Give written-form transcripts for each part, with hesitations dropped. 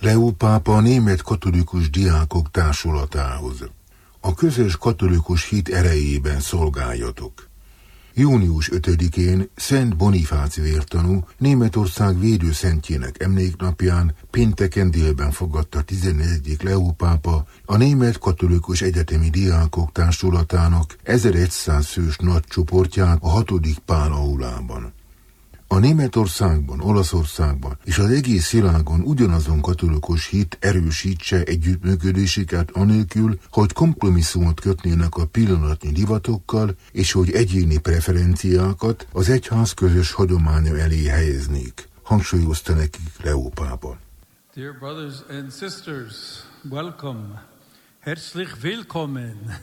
Leó pápa a német katolikus diákok társulatához. A közös katolikus hit erejében szolgáljatok. Június 5-én Szent Bonifác vértanú Németország védőszentjének emléknapján pénteken délben fogadta 14. Leó pápa a német katolikus egyetemi diákok társulatának 1100 fős nagy csoportját a 6. Pál aulában. A Németországban, Olaszországban és az egész világon ugyanazon katolikus hit erősítse együttműködésüket anélkül, hogy kompromisszumot kötnének a pillanatnyi divatokkal, és hogy egyéni preferenciákat az egyház közös hagyománya elé helyeznék, hangsúlyozta nekik Leó pápa. Dear brothers and sisters, welcome. Herzlich willkommen.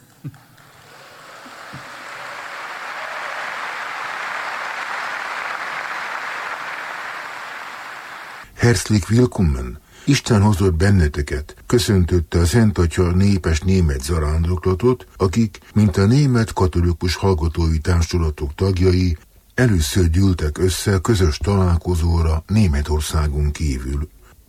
Herzlich willkommen! Isten hozott benneteket, köszöntötte a Szent Atya népes német zarándoklatot, akik, mint a német katolikus hallgatói társulatok tagjai, először gyűltek össze közös találkozóra Németországon kívül.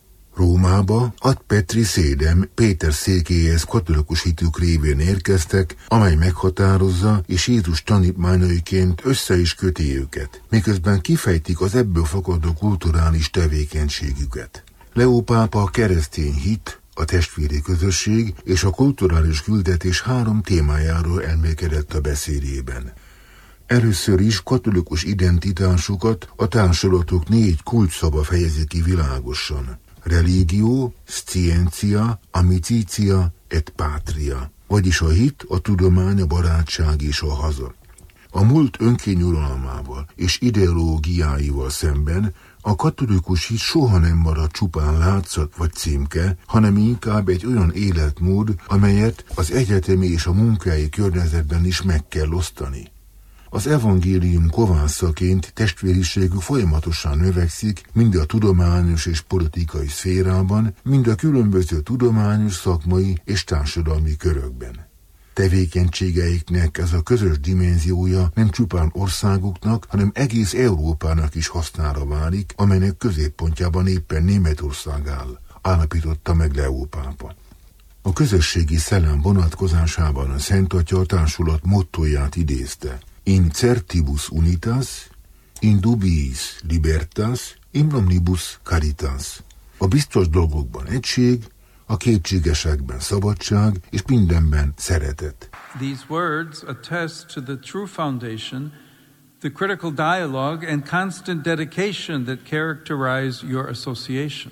Rómába ad Petri Szédem Péter székéhez katolikus hitük révén érkeztek, amely meghatározza és Jézus tanítványaiként össze is köti őket, miközben kifejtik az ebből fakadó kulturális tevékenységüket. Leó pápa a keresztény hit, a testvéri közösség és a kulturális küldetés 3 témájáról elmélkedett a beszédében. Először is katolikus identitásukat a társulatok 4 kulcsszava fejezi ki világosan. Religio, scientia, amicitia et patria, vagyis a hit, a tudomány, a barátság és a haza. A múlt önkényuralmával és ideológiáival szemben a katolikus hit soha nem marad csupán látszat vagy címke, hanem inkább egy olyan életmód, amelyet az egyetemi és a munkai környezetben is meg kell osztani. Az evangélium kovászaként testvériségük folyamatosan növekszik, mind a tudományos és politikai szférában, mind a különböző tudományos, szakmai és társadalmi körökben. Tevékenységeiknek ez a közös dimenziója nem csupán országuknak, hanem egész Európának is hasznára válik, amelynek középpontjában éppen Németország áll, állapította meg Leó pápa. A közösségi szellem vonatkozásában a Szent Atya a társulat mottóját idézte: In certibus unitas, in dubiis libertas, in omnibus caritas. A biztos dolgokban egység, a kétségesekben szabadság, és mindenben szeretet. These words attest to the true foundation, the critical dialogue and constant dedication that characterize your association.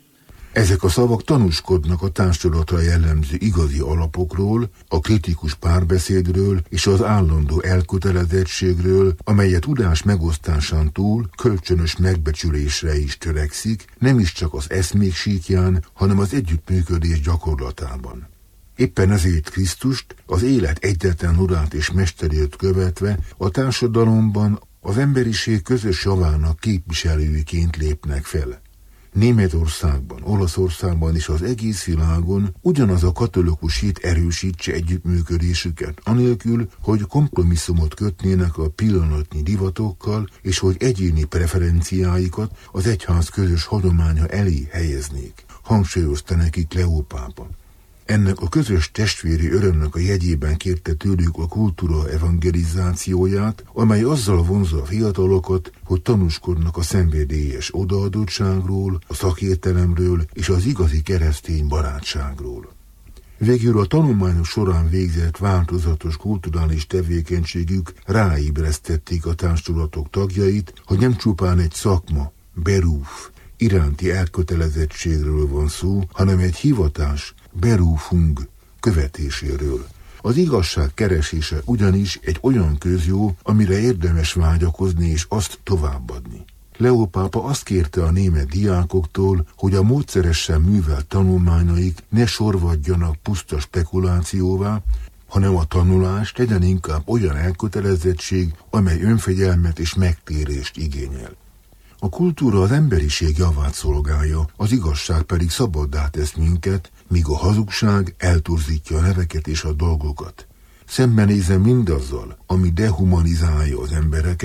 Ezek a szavak tanúskodnak a társulatra jellemző igazi alapokról, a kritikus párbeszédről és az állandó elkötelezettségről, amely a tudás megosztásán túl kölcsönös megbecsülésre is törekszik, nem is csak az eszmék síkján, hanem az együttműködés gyakorlatában. Éppen ezért Krisztust, az élet egyetlen urát és mesterét követve a társadalomban az emberiség közös javának képviselőiként lépnek fel. Németországban, Olaszországban és az egész világon ugyanaz a katolikus hit erősítse együttműködésüket, anélkül, hogy kompromisszumot kötnének a pillanatnyi divatokkal, és hogy egyéni preferenciáikat az egyház közös hagyománya elé helyeznék, hangsúlyozta nekik Leó pápa. Ennek a közös testvéri örömnek a jegyében kérte tőlük a kultúra evangelizációját, amely azzal vonzza a fiatalokat, hogy tanúskodnak a szenvedélyes odaadottságról, a szakértelemről és az igazi keresztény barátságról. Végül a tanulmányok során végzett változatos kulturális tevékenységük ráébresztették a társulatok tagjait, hogy nem csupán egy szakma, beruf, iránti elkötelezettségről van szó, hanem egy hivatás, berufung követéséről. Az igazság keresése ugyanis egy olyan közjó, amire érdemes vágyakozni és azt továbbadni. Leó pápa azt kérte a német diákoktól, hogy a módszeresen művelt tanulmányaik ne sorvadjanak puszta spekulációvá, hanem a tanulást legyen inkább olyan elkötelezettség, amely önfegyelmet és megtérést igényel. A kultúra az emberiség javát szolgálja, az igazság pedig szabaddá tesz minket, míg a hazugság eltorzítja a neveket és a dolgokat. Szembenézem mindazzal, ami dehumanizálja az embereket,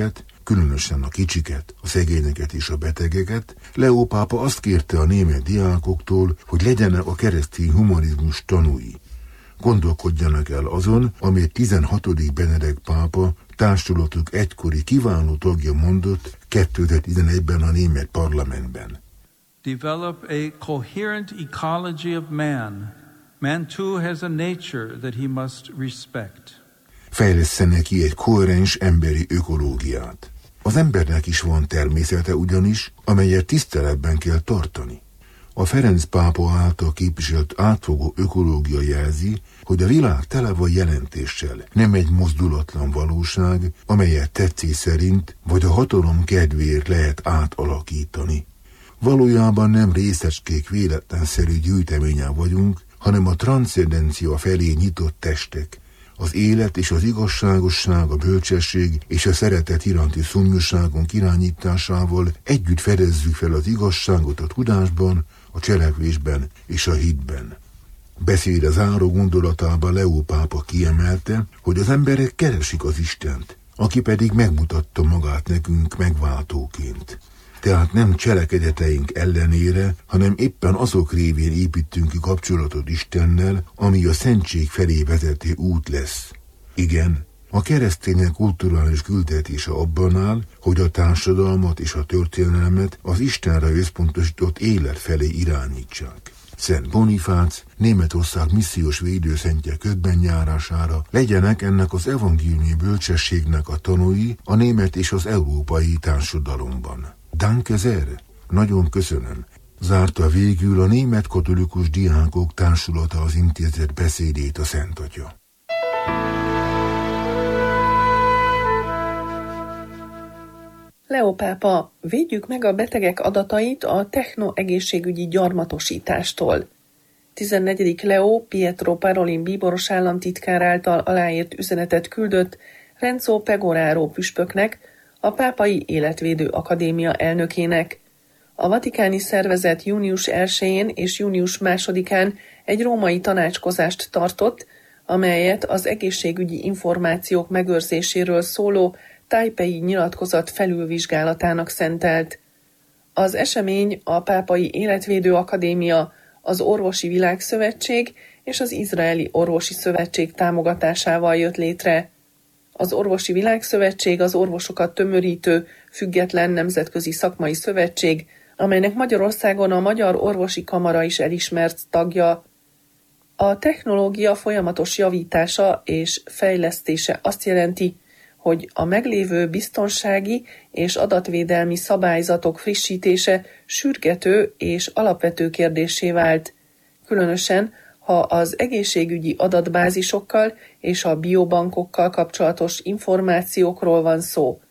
különösen a kicsiket, a szegényeket és a betegeket, Leó pápa azt kérte a német diákoktól, hogy legyenek a keresztény humanizmus tanúi. Gondolkodjanak el azon, amit 16. Benedek pápa, társulatuk egykori kiváló tagja mondott 2011-ben a német parlamentben. Develop a coherent ecology of man. Man too has a nature that he must respect. Fejlesztenek ki egy koherens emberi ökológiát. Az embernek is van természete ugyanis, amelyet tiszteletben kell tartani. A Ferenc pápa által képviselt átfogó ökológia jelzi, hogy a világ tele van jelentéssel, nem egy mozdulatlan valóság, amelyet tetszés szerint vagy a hatalom kedvéért lehet átalakítani. Valójában nem részecskék véletlenszerű gyűjteményen vagyunk, hanem a transzcendencia felé nyitott testek. Az élet és az igazságosság, a bölcsesség és a szeretet iránti szomjúságunk irányításával együtt fedezzük fel az igazságot a tudásban, a cselekvésben és a hitben. Beszéde záró gondolatában Leó pápa kiemelte, hogy az emberek keresik az Istent, aki pedig megmutatta magát nekünk megváltóként. Tehát nem cselekedeteink ellenére, hanem éppen azok révén építünk ki kapcsolatot Istennel, ami a szentség felé vezető út lesz. Igen, a keresztények kulturális küldetése abban áll, hogy a társadalmat és a történelmet az Istenre összpontosított élet felé irányítsák. Szent Bonifác, Németország missziós védőszentje közbenjárására legyenek ennek az evangéliumi bölcsességnek a tanúi a német és az európai társadalomban. Danke sehr, nagyon köszönöm, zárta végül a Német Katolikus Diákok Társulata az intézet beszédét a Szent Atya. Leó pápa, védjük meg a betegek adatait a technoegészségügyi gyarmatosítástól. 14. Leó Pietro Parolin bíboros államtitkár által aláírt üzenetet küldött Renzo Pegoraro püspöknek, a Pápai Életvédő Akadémia elnökének. A vatikáni szervezet június 1-én és június 2-án egy római tanácskozást tartott, amelyet az egészségügyi információk megőrzéséről szóló Taipei nyilatkozat felülvizsgálatának szentelt. Az esemény a Pápai Életvédő Akadémia, az Orvosi Világszövetség és az Izraeli Orvosi Szövetség támogatásával jött létre. Az Orvosi Világszövetség az orvosokat tömörítő, független nemzetközi szakmai szövetség, amelynek Magyarországon a Magyar Orvosi Kamara is elismert tagja. A technológia folyamatos javítása és fejlesztése azt jelenti, hogy a meglévő biztonsági és adatvédelmi szabályzatok frissítése sürgető és alapvető kérdéssé vált. Különösen, ha az egészségügyi adatbázisokkal és a biobankokkal kapcsolatos információkról van szó.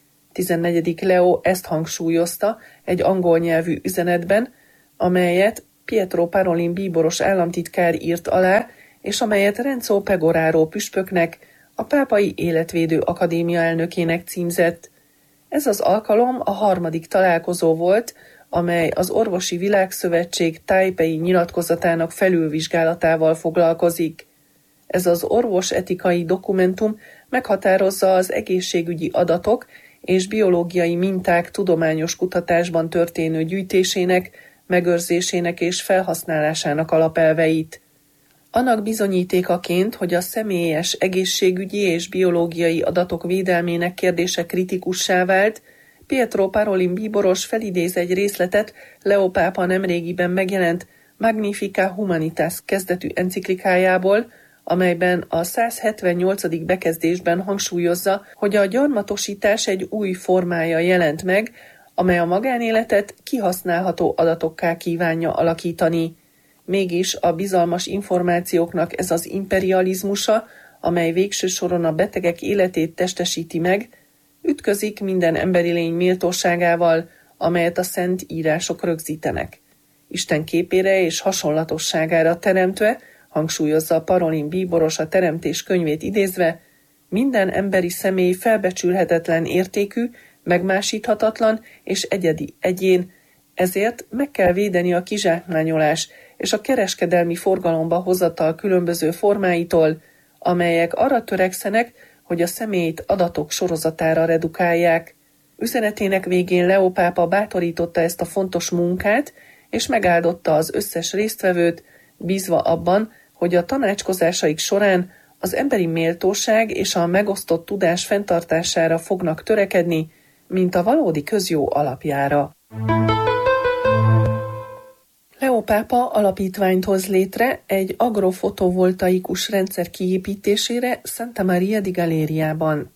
14. Leó ezt hangsúlyozta egy angol nyelvű üzenetben, amelyet Pietro Parolin bíboros államtitkár írt alá, és amelyet Renzo Pegoraro püspöknek, a Pápai Életvédő Akadémia elnökének címzett. Ez az alkalom a 3. találkozó volt, amely az Orvosi Világszövetség Taipei nyilatkozatának felülvizsgálatával foglalkozik. Ez az orvosetikai dokumentum meghatározza az egészségügyi adatok és biológiai minták tudományos kutatásban történő gyűjtésének, megőrzésének és felhasználásának alapelveit. Annak bizonyítékaként, hogy a személyes egészségügyi és biológiai adatok védelmének kérdése kritikussá vált, Pietro Parolin bíboros felidéz egy részletet Leó pápa nemrégiben megjelent Magnificat Humanitas kezdetű enciklikájából, amelyben a 178. bekezdésben hangsúlyozza, hogy a gyarmatosítás egy új formája jelent meg, amely a magánéletet kihasználható adatokká kívánja alakítani. Mégis a bizalmas információknak ez az imperializmusa, amely végső soron a betegek életét testesíti meg, ütközik minden emberi lény méltóságával, amelyet a szent írások rögzítenek. Isten képére és hasonlatosságára teremtve, hangsúlyozza a Parolin bíboros a Teremtés könyvét idézve, minden emberi személy felbecsülhetetlen értékű, megmásíthatatlan és egyedi egyén, ezért meg kell védeni a kizsákmányolás és a kereskedelmi forgalomba hozatal különböző formáitól, amelyek arra törekszenek, hogy a személyt adatok sorozatára redukálják. Üzenetének végén Leó pápa bátorította ezt a fontos munkát, és megáldotta az összes résztvevőt, bízva abban, hogy a tanácskozásaik során az emberi méltóság és a megosztott tudás fenntartására fognak törekedni, mint a valódi közjó alapjára. Leó pápa alapítványt hoz létre egy agrofotovoltaikus rendszer kiépítésére Santa Maria di Galeriában.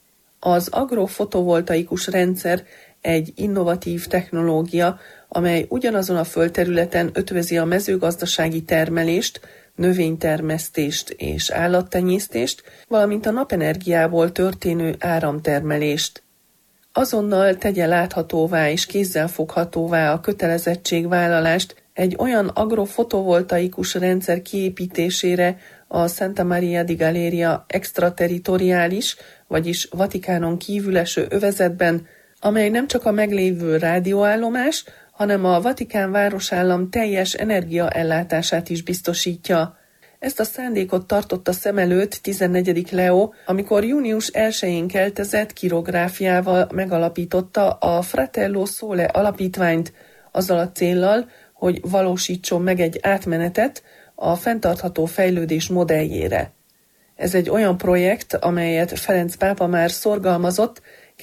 Az agrofotovoltaikus rendszer egy innovatív technológia, amely ugyanazon a földterületen ötvözi a mezőgazdasági termelést, növénytermesztést és állattenyésztést, valamint a napenergiából történő áramtermelést. Azonnal tegye láthatóvá és kézzelfoghatóvá a kötelezettségvállalást egy olyan agrofotovoltaikus rendszer kiépítésére a Santa Maria di Galeria extraterritoriális, vagyis Vatikánon kívül eső övezetben, amely nem csak a meglévő rádióállomás, hanem a Vatikán városállam teljes energiaellátását is biztosítja. Ezt a szándékot tartotta szem előtt 14. Leó, amikor június 1-én keltezett kirográfiával megalapította a Fratello Sole alapítványt, azzal a céllal, hogy valósítson meg egy átmenetet a fenntartható fejlődés modelljére. Ez egy olyan projekt, amelyet Ferenc pápa már szorgalmazott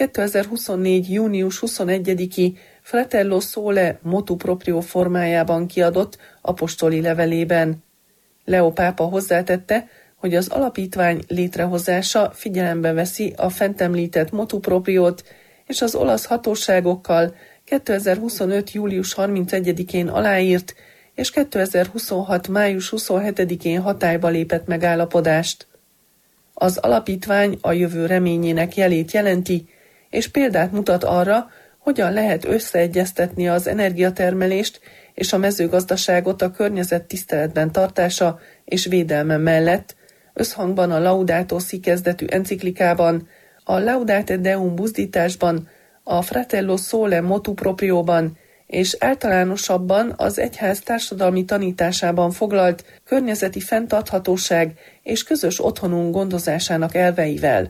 2024. június 21-i Fratello Sole motu proprio formájában kiadott apostoli levelében. Leó pápa hozzátette, hogy az alapítvány létrehozása figyelembe veszi a fent említett motu propriót, és az olasz hatóságokkal 2025. július 31-én aláírt, és 2026. május 27-én hatályba lépett megállapodást. Az alapítvány a jövő reményének jelét jelenti, és példát mutat arra, hogyan lehet összeegyeztetni az energiatermelést és a mezőgazdaságot a környezet tiszteletben tartása és védelme mellett, összhangban a Laudato Si kezdetű enciklikában, a Laudate Deum buzdításban, a Fratello Sole motu proprióban és általánosabban az egyház társadalmi tanításában foglalt környezeti fenntarthatóság és közös otthonunk gondozásának elveivel.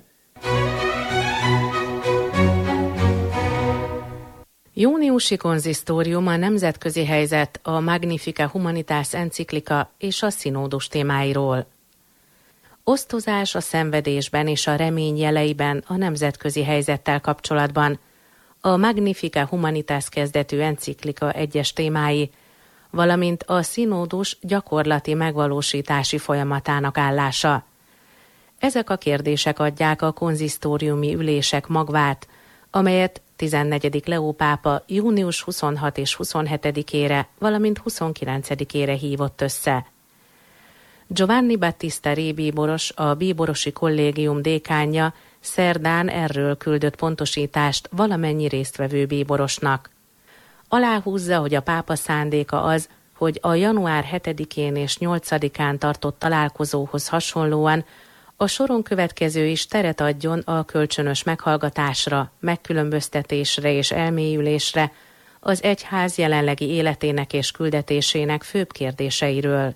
Júniusi konzisztórium a nemzetközi helyzet, a Magnificat Humanitas enciklika és a színódus témáiról. Osztozás a szenvedésben és a remény jeleiben a nemzetközi helyzettel kapcsolatban, a Magnificat Humanitas kezdetű enciklika egyes témái, valamint a színódus gyakorlati megvalósítási folyamatának állása. Ezek a kérdések adják a konzisztóriumi ülések magvát, amelyet 14. Leó pápa június 26 és 27-ére, valamint 29-ére hívott össze. Giovanni Battista Re bíboros, a bíborosi kollégium dékánja szerdán erről küldött pontosítást valamennyi résztvevő bíborosnak. Aláhúzza, hogy a pápa szándéka az, hogy a január 7-én és 8-án tartott találkozóhoz hasonlóan a soron következő is teret adjon a kölcsönös meghallgatásra, megkülönböztetésre és elmélyülésre az egyház jelenlegi életének és küldetésének főbb kérdéseiről.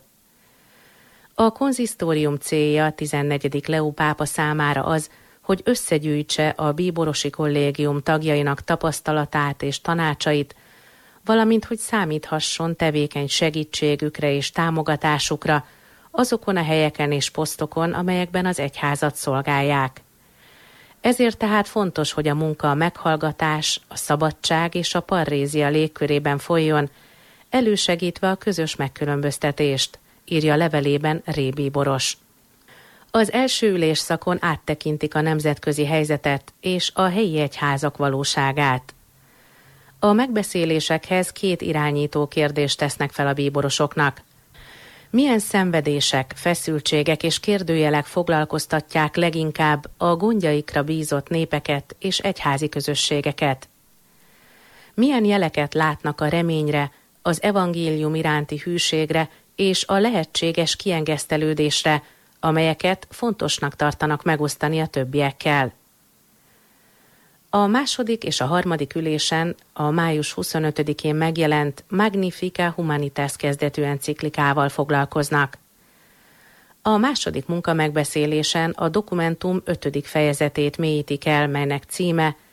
A konzisztórium célja 14. Leó pápa számára az, hogy összegyűjtse a bíborosi kollégium tagjainak tapasztalatát és tanácsait, valamint hogy számíthasson tevékeny segítségükre és támogatásukra azokon a helyeken és posztokon, amelyekben az egyházat szolgálják. Ezért tehát fontos, hogy a munka a meghallgatás, a szabadság és a parrézia légkörében folyjon, elősegítve a közös megkülönböztetést, írja levelében Re bíboros. Az első ülésszakon áttekintik a nemzetközi helyzetet és a helyi egyházak valóságát. A megbeszélésekhez 2 irányító kérdést tesznek fel a bíborosoknak. Milyen szenvedések, feszültségek és kérdőjelek foglalkoztatják leginkább a gondjaikra bízott népeket és egyházi közösségeket? Milyen jeleket látnak a reményre, az evangélium iránti hűségre és a lehetséges kiengesztelődésre, amelyeket fontosnak tartanak megosztani a többiekkel? A második és a harmadik ülésen a május 25-én megjelent Magnificat Humanitas kezdetű enciklikával foglalkoznak. A második munkamegbeszélésen a dokumentum 5. fejezetét mélyítik el, melynek címe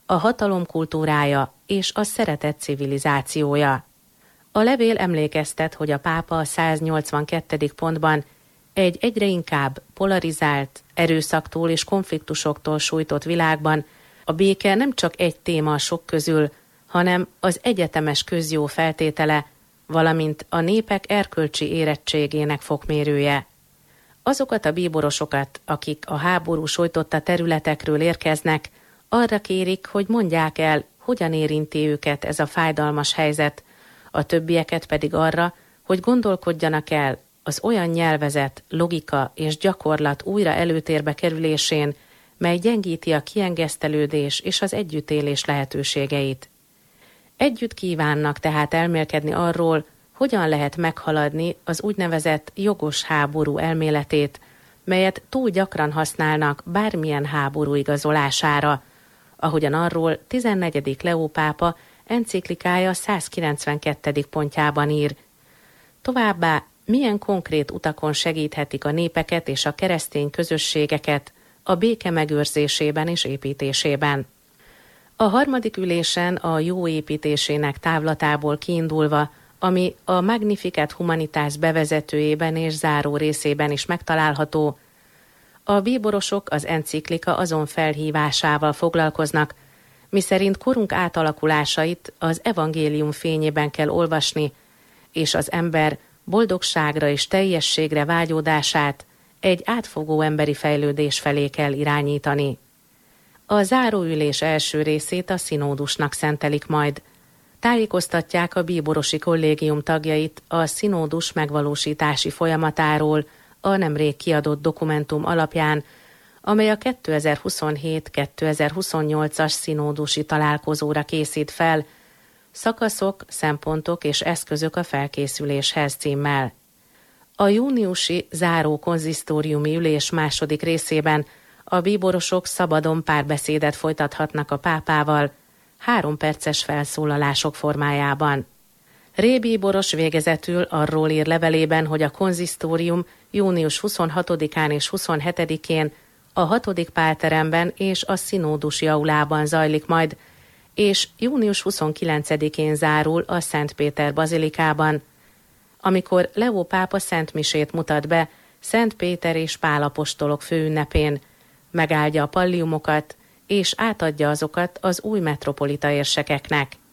a hatalom kultúrája és a szeretet civilizációja. A levél emlékeztet, hogy a pápa a 182. pontban egy egyre inkább polarizált, erőszaktól és konfliktusoktól sújtott világban a béke nem csak egy téma a sok közül, hanem az egyetemes közjó feltétele, valamint a népek erkölcsi érettségének fokmérője. Azokat a bíborosokat, akik a háború sújtotta területekről érkeznek, arra kérik, hogy mondják el, hogyan érinti őket ez a fájdalmas helyzet, a többieket pedig arra, hogy gondolkodjanak el az olyan nyelvezet, logika és gyakorlat újra előtérbe kerülésén, mely gyengíti a kiengesztelődés és az együttélés lehetőségeit. Együtt kívánnak tehát elmélkedni arról, hogyan lehet meghaladni az úgynevezett jogos háború elméletét, melyet túl gyakran használnak bármilyen háború igazolására, ahogyan arról 14. Leó pápa enciklikája 192. pontjában ír. Továbbá milyen konkrét utakon segíthetik a népeket és a keresztény közösségeket a béke megőrzésében és építésében. A harmadik ülésen a jó építésének távlatából kiindulva, ami a Magnificat Humanitas bevezetőjében és záró részében is megtalálható, a bíborosok az enciklika azon felhívásával foglalkoznak, miszerint korunk átalakulásait az evangélium fényében kell olvasni, és az ember boldogságra és teljességre vágyódását egy átfogó emberi fejlődés felé kell irányítani. A záróülés első részét a szinódusnak szentelik majd. Tájékoztatják a bíborosi kollégium tagjait a szinódus megvalósítási folyamatáról a nemrég kiadott dokumentum alapján, amely a 2027-2028-as szinódusi találkozóra készít fel, Szakaszok, szempontok és eszközök a felkészüléshez címmel. A júniusi záró konzisztóriumi ülés második részében a bíborosok szabadon párbeszédet folytathatnak a pápával, 3 perces felszólalások formájában. Ré bíboros végezetül arról ír levelében, hogy a konzisztórium június 26-án és 27-én a 6. pálteremben és a szinódusi aulában zajlik majd, és június 29-én zárul a Szent Péter bazilikában, amikor Leó pápa szentmisét mutat be Szent Péter és Pál apostolok főünnepén, megáldja a palliumokat és átadja azokat az új metropolita érsekeknek.